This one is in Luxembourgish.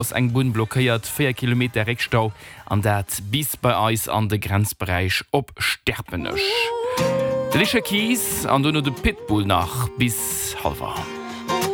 ass eng Bun blockéiert 4 Kilometer Reckstau an dat bis bei Eis an de Grenzbereich op Sterpenech. Lische Kies an du no de Pitbull nach bis halber.